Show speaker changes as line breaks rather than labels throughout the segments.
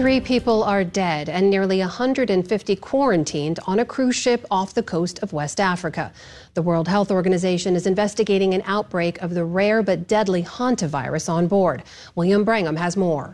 3 people are dead and nearly 150 quarantined on a cruise ship off the coast of West Africa. The World Health Organization is investigating an outbreak of the rare but deadly hantavirus on board. William Brangham has more.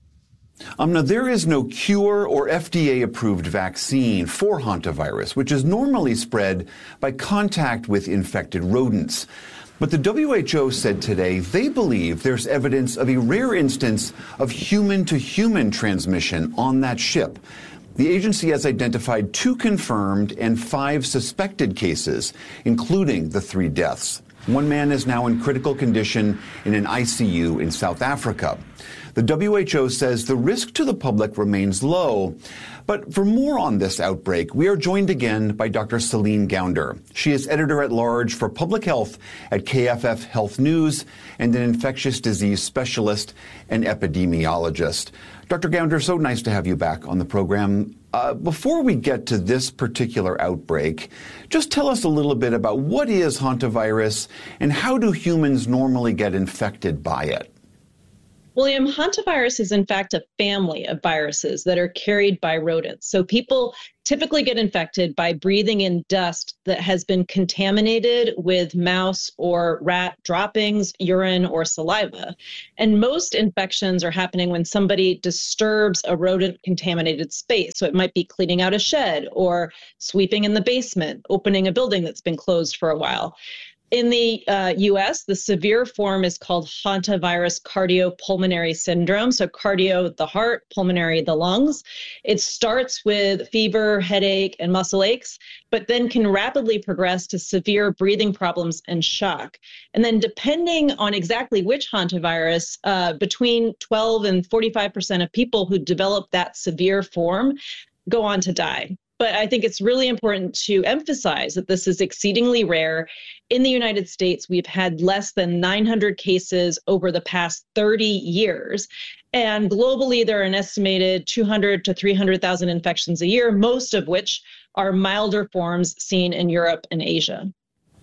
Now, there is no cure or FDA-approved vaccine for hantavirus, which is normally spread by contact with infected rodents. But the WHO said today they believe there's evidence of a rare instance of human-to-human transmission on that ship. The agency has identified 2 confirmed and 5 suspected cases, including the 3 deaths. 1 man is now in critical condition in an ICU in South Africa. The WHO says the risk to the public remains low. But for more on this outbreak, we are joined again by Dr. Celine Gounder. She is editor-at-large for public health at KFF Health News and an infectious disease specialist and epidemiologist. Dr. Gounder, so nice to have you back on the program. Before we get to this particular outbreak, just tell us a little bit about what is hantavirus and how do humans normally get infected by it?
William, hantavirus is in fact a family of viruses that are carried by rodents. So people typically get infected by breathing in dust that has been contaminated with mouse or rat droppings, urine, or saliva. And most infections are happening when somebody disturbs a rodent-contaminated space. So it might be cleaning out a shed or sweeping in the basement, opening a building that's been closed for a while. In the U.S., the severe form is called hantavirus cardiopulmonary syndrome. So cardio, the heart, pulmonary, the lungs. It starts with fever, headache, and muscle aches, but then can rapidly progress to severe breathing problems and shock. And then depending on exactly which hantavirus, between 12 and 45% of people who develop that severe form go on to die. But I think it's really important to emphasize that this is exceedingly rare. In the United States, we've had less than 900 cases over the past 30 years. And globally, there are an estimated 200 to 300,000 infections a year, most of which are milder forms seen in Europe and Asia.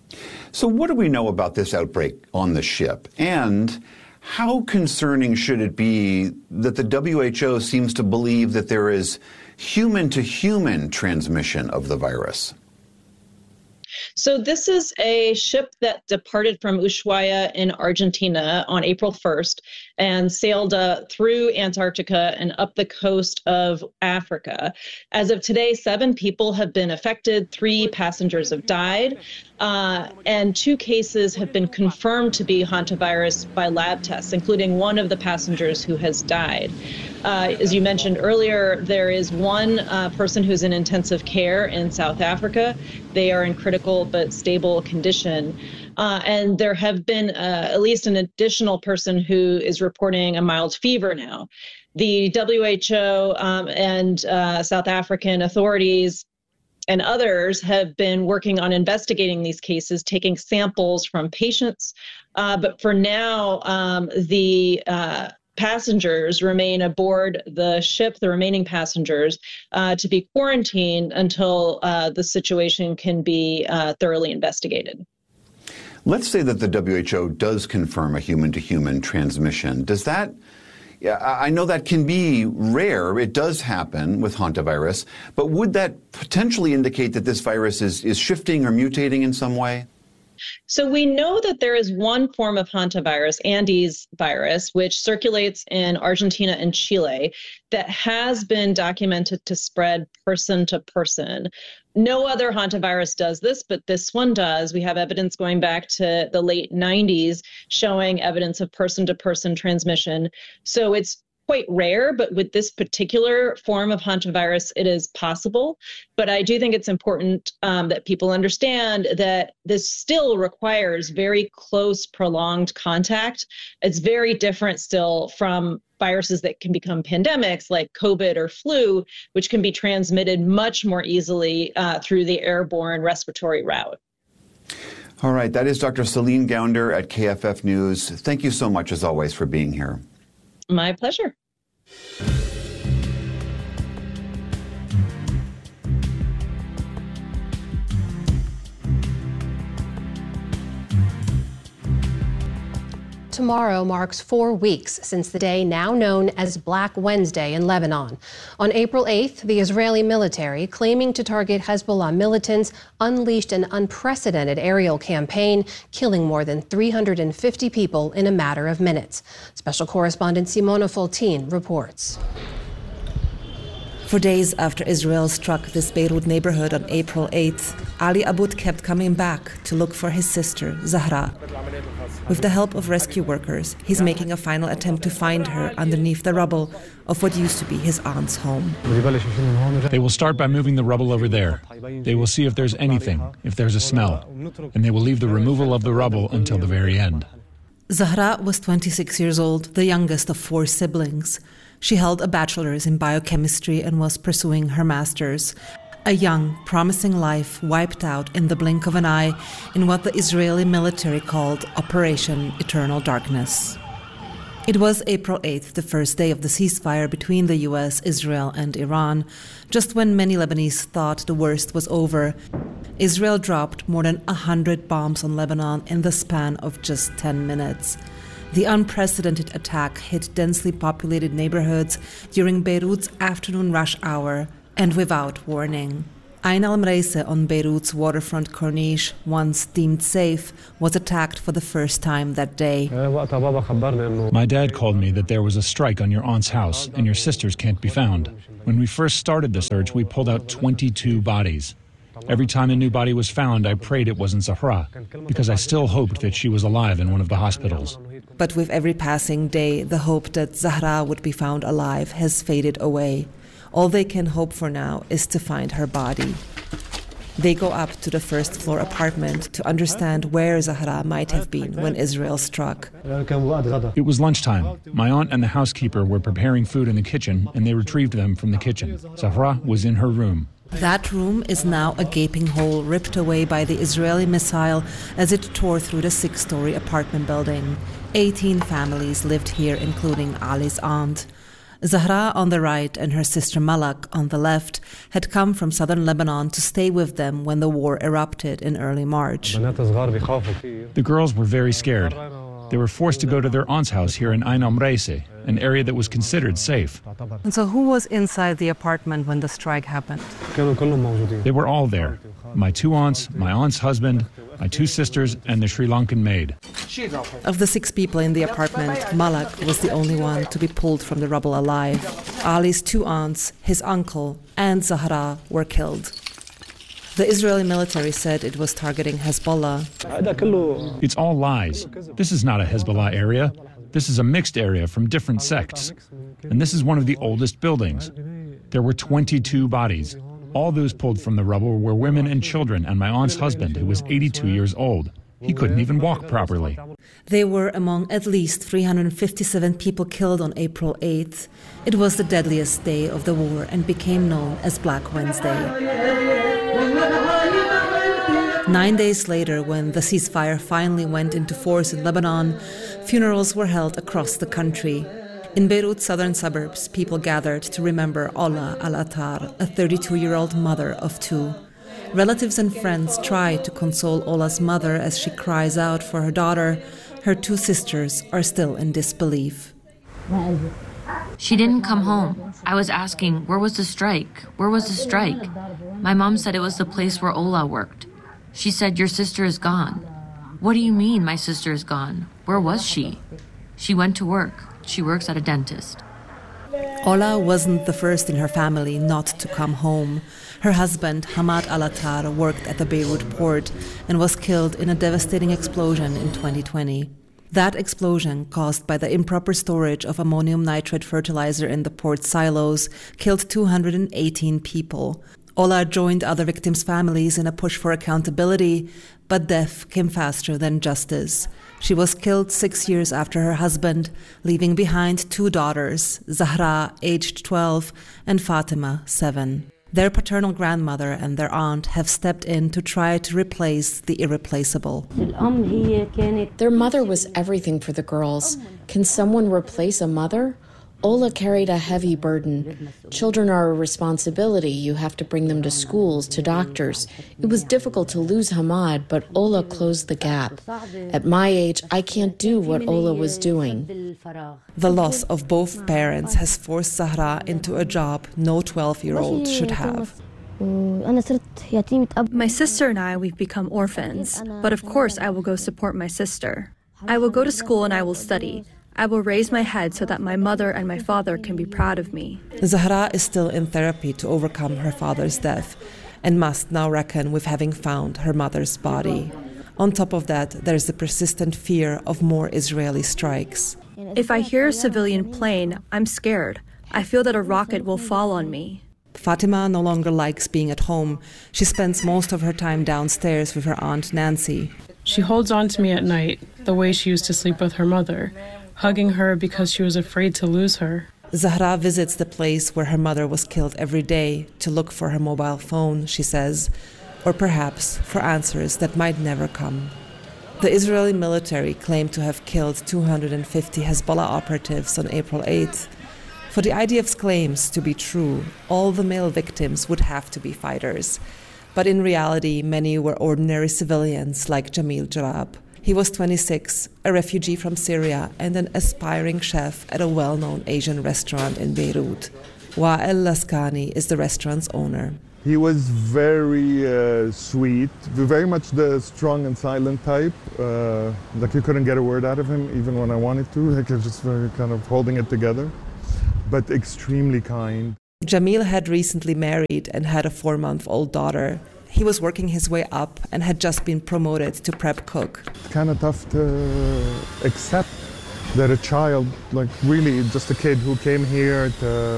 So what do we know about this outbreak on the ship? And how concerning should it be that the WHO seems to believe that there is human-to-human transmission of the virus?
So this is a ship that departed from Ushuaia in Argentina on April 1st and sailed through Antarctica and up the coast of Africa. As of today, 7 people have been affected, 3 passengers have died, and 2 cases have been confirmed to be hantavirus by lab tests, including one of the passengers who has died. As you mentioned earlier, there is one person who's in intensive care in South Africa. They are in critical but stable condition. And there have been at least an additional person who is reporting a mild fever now. The WHO and South African authorities and others have been working on investigating these cases, taking samples from patients. But for now, the passengers remain aboard the ship, the remaining passengers, to be quarantined until the situation can be thoroughly investigated.
Let's say that the WHO does confirm a human-to-human transmission. Does that, I know that can be rare, it does happen with hantavirus, but would that potentially indicate that this virus is shifting or mutating in some way?
So we know that there is one form of hantavirus, Andes virus, which circulates in Argentina and Chile that has been documented to spread person to person. No other hantavirus does this, but this one does. We have evidence going back to the late 90s showing evidence of person-to-person transmission. So it's quite rare, but with this particular form of hantavirus, it is possible. But I do think it's important that people understand that this still requires very close, prolonged contact. It's very different still from viruses that can become pandemics like COVID or flu, which can be transmitted much more easily through the airborne respiratory route.
All right, that is Dr. Celine Gounder at KFF News. Thank you so much, as always, for being here.
My pleasure.
tomorrow marks 4 weeks since the day now known as Black Wednesday in Lebanon. On April 8th, the Israeli military, claiming to target Hezbollah militants, unleashed an unprecedented aerial campaign, killing more than 350 people in a matter of minutes. Special correspondent Simona Foltin reports.
For days after Israel struck this Beirut neighborhood on April 8th, Ali Aboud kept coming back to look for his sister, Zahra. With the help of rescue workers, he's making a final attempt to find her underneath the rubble of what used to be his aunt's home.
They will start by moving the rubble over there. They will see if there's anything, if there's a smell, and they will leave the removal of the rubble until the very end.
Zahra was 26 years old, the youngest of 4 siblings. She held a bachelor's in biochemistry and was pursuing her master's. A young, promising life wiped out in the blink of an eye in what the Israeli military called Operation Eternal Darkness. It was April 8th, the first day of the ceasefire between the US, Israel, and Iran, just when many Lebanese thought the worst was over. Israel dropped more than 100 bombs on Lebanon in the span of just 10 minutes. The unprecedented attack hit densely populated neighborhoods during Beirut's afternoon rush hour and without warning. Ain al-Mreise on Beirut's waterfront corniche, once deemed safe, was attacked for the first time that day.
My dad called me that there was a strike on your aunt's house and your sisters can't be found. When we first started the search, we pulled out 22 bodies. Every time a new body was found, I prayed it wasn't Zahra, because I still hoped that she was alive in one of the hospitals.
But with every passing day, the hope that Zahra would be found alive has faded away. All they can hope for now is to find her body. They go up to the first-floor apartment to understand where Zahra might have been when Israel struck.
It was lunchtime. My aunt and the housekeeper were preparing food in the kitchen, and they retrieved them from the kitchen. Zahra was in her room.
That room is now a gaping hole ripped away by the Israeli missile as it tore through the 6-story apartment building. 18 families lived here, including Ali's aunt. Zahra on the right and her sister Malak on the left had come from southern Lebanon to stay with them when the war erupted in early March.
The girls were very scared. They were forced to go to their aunt's house here in Ain al-Mreise, an area that was considered safe.
And so who was inside the apartment when the strike happened?
They were all there. My 2 aunts, my aunt's husband, my 2 sisters, and the Sri Lankan maid.
Of the 6 people in the apartment, Malak was the only one to be pulled from the rubble alive. Ali's 2 aunts, his uncle, and Zahra were killed. The Israeli military said it was targeting Hezbollah.
It's all lies. This is not a Hezbollah area. This is a mixed area from different sects. And this is one of the oldest buildings. There were 22 bodies. All those pulled from the rubble were women and children and my aunt's husband, who was 82 years old. He couldn't even walk properly.
They were among at least 357 people killed on April 8th. It was the deadliest day of the war and became known as Black Wednesday. 9 days later, when the ceasefire finally went into force in Lebanon, funerals were held across the country. In Beirut's southern suburbs, people gathered to remember Ola al-Attar, a 32-year-old mother of 2. Relatives and friends tried to console Ola's mother as she cries out for her daughter. Her 2 sisters are still in disbelief.
She didn't come home. I was asking, where was the strike? Where was the strike? My mom said it was the place where Ola worked. She said, your sister is gone. What do you mean my sister is gone? Where was she? She went to work. She works at a dentist.
Ola wasn't the first in her family not to come home. Her husband, Hamad al-Attar, worked at the Beirut port and was killed in a devastating explosion in 2020. That explosion, caused by the improper storage of ammonium nitrate fertilizer in the port silos, killed 218 people. Ola joined other victims' families in a push for accountability, but death came faster than justice. She was killed 6 years after her husband, leaving behind 2 daughters, Zahra, aged 12, and Fatima, 7. Their paternal grandmother and their aunt have stepped in to try to replace the irreplaceable.
Their mother was everything for the girls. Can someone replace a mother? Ola carried a heavy burden. Children are a responsibility. You have to bring them to schools, to doctors. It was difficult to lose Hamad, but Ola closed the gap. At my age, I can't do what Ola was doing.
The loss of both parents has forced Zahra into a job no 12-year-old should have.
My sister and I, we've become orphans, but of course I will go support my sister. I will go to school and I will study. I will raise my head so that my mother and my father can be proud of me.
Zahra is still in therapy to overcome her father's death and must now reckon with having found her mother's body. On top of that, there's the persistent fear of more Israeli strikes.
If I hear a civilian plane, I'm scared. I feel that a rocket will fall on me.
Fatima no longer likes being at home. She spends most of her time downstairs with her aunt Nancy.
She holds on to me at night, the way she used to sleep with her mother, hugging her because she was afraid to lose her.
Zahra visits the place where her mother was killed every day to look for her mobile phone, she says, or perhaps for answers that might never come. The Israeli military claimed to have killed 250 Hezbollah operatives on April 8th. For the IDF's claims to be true, all the male victims would have to be fighters. But in reality, many were ordinary civilians like Jamil Jarab. He was 26, a refugee from Syria and an aspiring chef at a well-known Asian restaurant in Beirut. Wael Laskani is the restaurant's owner.
He was very sweet, very much the strong and silent type. Like you couldn't get a word out of him, even when I wanted to. Like just very kind of holding it together, but extremely kind.
Jamil had recently married and had a 4-month-old daughter. He was working his way up and had just been promoted to prep cook.
It's kind of tough to accept that a child, like really just a kid who came here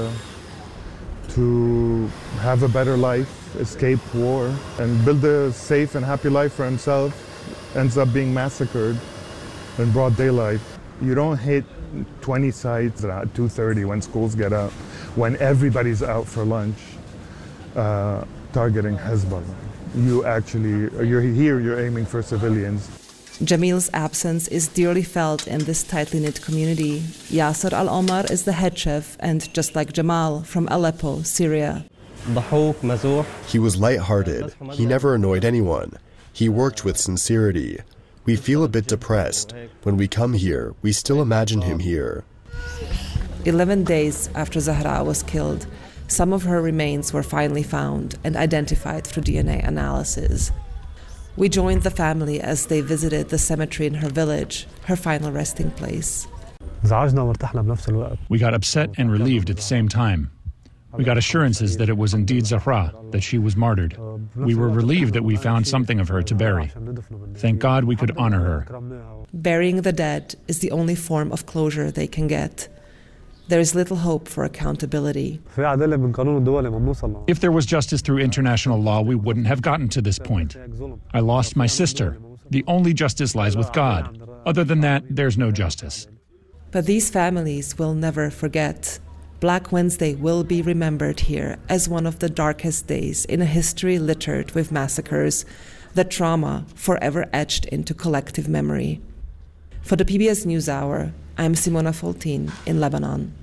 to have a better life, escape war, and build a safe and happy life for himself, ends up being massacred in broad daylight. You don't hit 20 sites at 2:30 when schools get out, when everybody's out for lunch, targeting Hezbollah. You're here, you're aiming for civilians.
Jamil's absence is dearly felt in this tightly knit community. Yasser Al-Omar is the head chef and, just like Jamal, from Aleppo, Syria.
He was lighthearted. He never annoyed anyone. He worked with sincerity. We feel a bit depressed. When we come here, we still imagine him here.
11 days after Zahra was killed, some of her remains were finally found and identified through DNA analysis. We joined the family as they visited the cemetery in her village, her final resting place.
We got upset and relieved at the same time. We got assurances that it was indeed Zahra, that she was martyred. We were relieved that we found something of her to bury. Thank God we could honor her.
Burying the dead is the only form of closure they can get. There is little hope for accountability.
If there was justice through international law, we wouldn't have gotten to this point. I lost my sister. The only justice lies with God. Other than that, there's no justice.
But these families will never forget. Black Wednesday will be remembered here as one of the darkest days in a history littered with massacres, the trauma forever etched into collective memory. For the PBS NewsHour, I'm Simona Foltin in Lebanon.